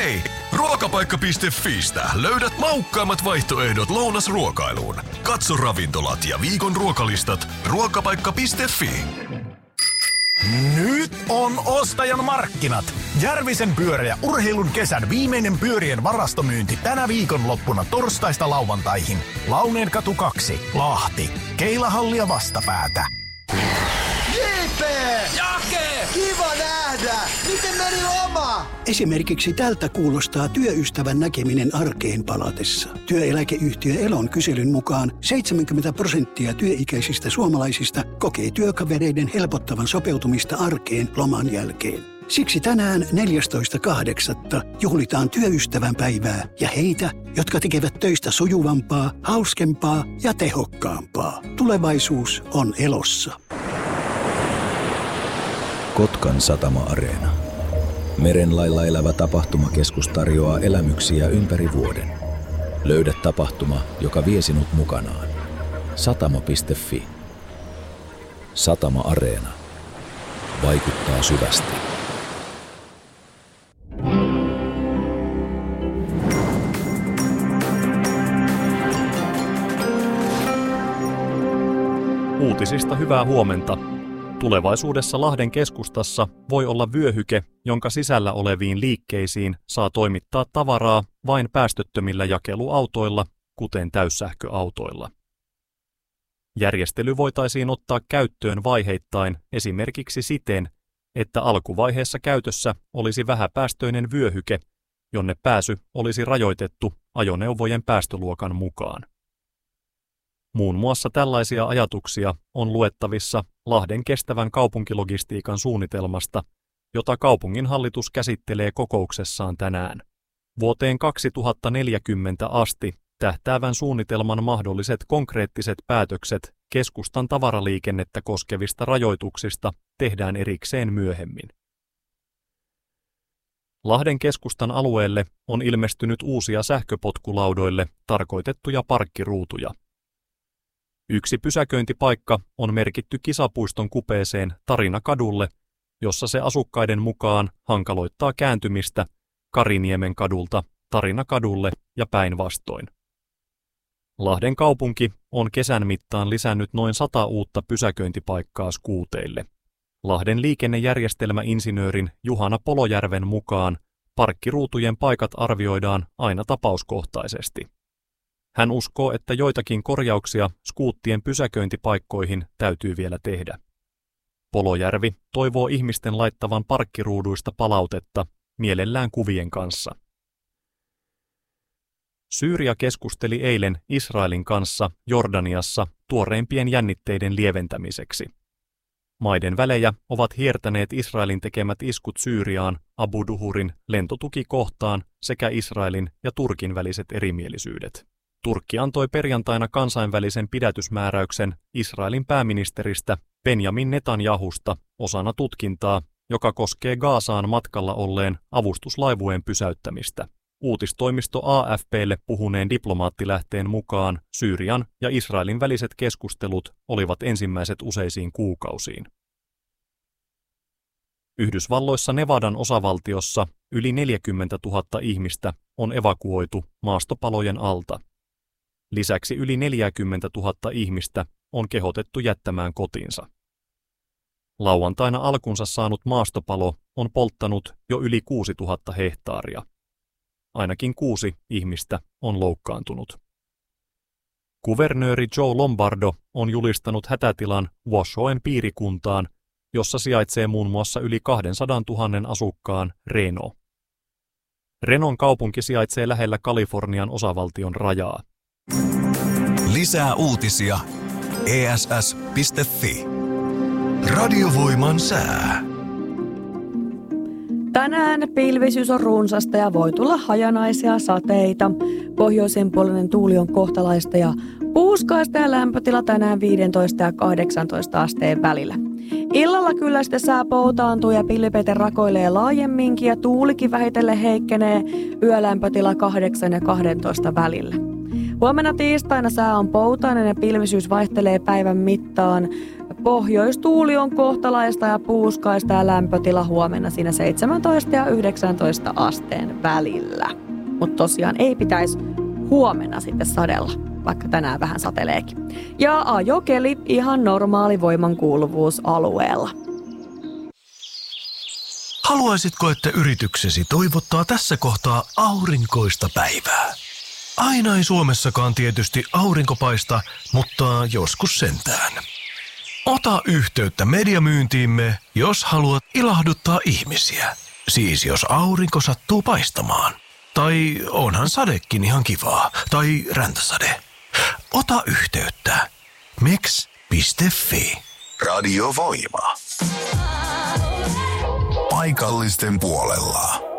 Hei! Ruokapaikka.fiistä löydät maukkaammat vaihtoehdot lounasruokailuun. Katso ravintolat ja viikon ruokalistat ruokapaikka.fi. Nyt on ostajan markkinat. Järvisen pyörä ja urheilun kesän viimeinen pyörien varastomyynti tänä viikonloppuna torstaista lauantaihin. Launeenkatu 2, Lahti. Keilahallia vastapäätä. JP! Jake! Kiva nähdä! Miten meni loma? Esimerkiksi tältä kuulostaa työystävän näkeminen arkeen palatessa. Työeläkeyhtiö Elon kyselyn mukaan 70% työikäisistä suomalaisista kokee työkavereiden helpottavan sopeutumista arkeen loman jälkeen. Siksi tänään 14.8. juhlitaan työystävän päivää ja heitä, jotka tekevät töistä sujuvampaa, hauskempaa ja tehokkaampaa. Tulevaisuus on Elossa. Kotkan Satama-areena. Merenlailla elävä tapahtumakeskus tarjoaa elämyksiä ympäri vuoden. Löydä tapahtuma, joka vie sinut mukanaan. Satama.fi. Satama-areena. Vaikuttaa syvästi. Uutisista hyvää huomenta. Tulevaisuudessa Lahden keskustassa voi olla vyöhyke, jonka sisällä oleviin liikkeisiin saa toimittaa tavaraa vain päästöttömillä jakeluautoilla, kuten täyssähköautoilla. Järjestely voitaisiin ottaa käyttöön vaiheittain esimerkiksi siten, että alkuvaiheessa käytössä olisi vähäpäästöinen vyöhyke, jonne pääsy olisi rajoitettu ajoneuvojen päästöluokan mukaan. Muun muassa tällaisia ajatuksia on luettavissa Lahden kestävän kaupunkilogistiikan suunnitelmasta, jota kaupunginhallitus käsittelee kokouksessaan tänään. Vuoteen 2040 asti tähtäävän suunnitelman mahdolliset konkreettiset päätökset keskustan tavaraliikennettä koskevista rajoituksista tehdään erikseen myöhemmin. Lahden keskustan alueelle on ilmestynyt uusia sähköpotkulaudoille tarkoitettuja parkkiruutuja. Yksi pysäköintipaikka on merkitty kisapuiston kupeeseen Tarinakadulle, jossa se asukkaiden mukaan hankaloittaa kääntymistä Kariniemen kadulta Tarinakadulle ja päinvastoin. Lahden kaupunki on kesän mittaan lisännyt noin 100 uutta pysäköintipaikkaa skuuteille. Lahden liikennejärjestelmäinsinöörin Juhana Polojärven mukaan parkkiruutujen paikat arvioidaan aina tapauskohtaisesti. Hän uskoo, että joitakin korjauksia skuuttien pysäköintipaikkoihin täytyy vielä tehdä. Polojärvi toivoo ihmisten laittavan parkkiruuduista palautetta, mielellään kuvien kanssa. Syyria keskusteli eilen Israelin kanssa Jordaniassa tuoreimpien jännitteiden lieventämiseksi. Maiden välejä ovat hiertäneet Israelin tekemät iskut Syyriaan Abu Duhurin lentotukikohtaan sekä Israelin ja Turkin väliset erimielisyydet. Turkki antoi perjantaina kansainvälisen pidätysmääräyksen Israelin pääministeristä Benjamin Netanyahusta osana tutkintaa, joka koskee Gazaan matkalla olleen avustuslaivueen pysäyttämistä. Uutistoimisto AFP:lle puhuneen diplomaattilähteen mukaan Syyrian ja Israelin väliset keskustelut olivat ensimmäiset useisiin kuukausiin. Yhdysvalloissa Nevadan osavaltiossa yli 40 000 ihmistä on evakuoitu maastopalojen alta. Lisäksi yli 40 000 ihmistä on kehotettu jättämään kotinsa. Lauantaina alkunsa saanut maastopalo on polttanut jo yli 6 000 hehtaaria. Ainakin 6 ihmistä on loukkaantunut. Kuvernööri Joe Lombardo on julistanut hätätilan Washoen piirikuntaan, jossa sijaitsee muun muassa yli 200 000 asukkaan Reno. Renon kaupunki sijaitsee lähellä Kalifornian osavaltion rajaa. Lisää uutisia ESS.fi. Radiovoiman sää. Tänään pilvisyys on runsasta ja voi tulla hajanaisia sateita. Pohjoisen puolinen tuuli on kohtalaista ja puuskaista ja lämpötila tänään 15 ja 18 asteen välillä. Illalla kyllä sitten sää poutaantuu ja pilvipeite rakoilee laajemminkin ja tuulikin vähitellen heikkenee, yölämpötila 8 ja 12 välillä. Huomenna tiistaina sää on poutainen ja pilvisyys vaihtelee päivän mittaan. Pohjoistuuli on kohtalaista ja puuskaista ja lämpötila huomenna siinä 17 ja 19 asteen välillä. Mutta tosiaan ei pitäisi huomenna sitten sadella, vaikka tänään vähän sateleekin. Ja ajokeli ihan normaali voimankuuluvuus alueella. Haluaisitko, että yrityksesi toivottaa tässä kohtaa aurinkoista päivää? Aina ei Suomessakaan tietysti aurinko paista, mutta joskus sentään. Ota yhteyttä mediamyyntiimme, jos haluat ilahduttaa ihmisiä. Siis jos aurinko sattuu paistamaan. Tai onhan sadekin ihan kivaa. Tai räntäsade. Ota yhteyttä. Meks.fi. Radio Voima. Paikallisten puolella.